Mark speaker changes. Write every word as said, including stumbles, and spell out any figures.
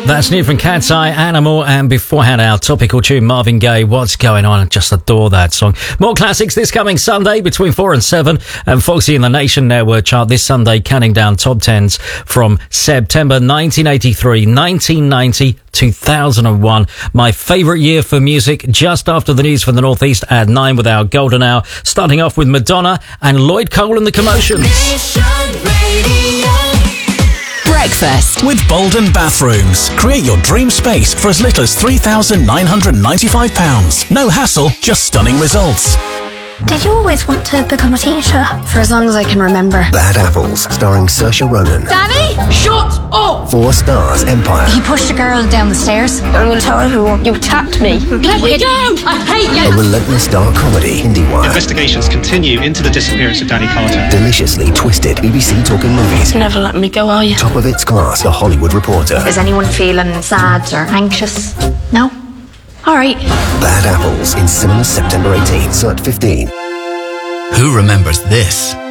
Speaker 1: That's new from Cat's Eye, Animal, and beforehand our topical tune, Marvin Gaye, What's Going On? Just adore that song. More classics this coming Sunday between four and seven, and Foxy in the Nation Network chart this Sunday, counting down top tens from September nineteen eighty-three, nineteen ninety, two thousand one. My favourite year for music, just after the news from the Northeast at nine with our Golden Hour, starting off with Madonna and Lloyd Cole and the Commotions.
Speaker 2: Breakfast
Speaker 3: with Bolden Bathrooms. Create your dream space for as little as three thousand nine hundred ninety-five pounds. No hassle, just stunning results.
Speaker 4: Did you always want to become a teacher? For as long as I can remember.
Speaker 5: Bad Apples, starring Saoirse Ronan.
Speaker 4: Danny, shut up!
Speaker 5: Four Stars Empire.
Speaker 4: He pushed a girl down the stairs. I'm going to tell everyone you attacked me. Let me go! I hate you!
Speaker 5: A relentless dark comedy, IndieWire.
Speaker 6: Investigations continue into the disappearance of Danny Carter.
Speaker 5: Deliciously twisted, B B C Talking Movies.
Speaker 4: Never let me go, are you?
Speaker 5: Top of its class, The Hollywood Reporter.
Speaker 4: Is anyone feeling sad or anxious? No? All right.
Speaker 5: Bad Apples, in cinemas September eighteenth, so at fifteen.
Speaker 3: Who remembers this?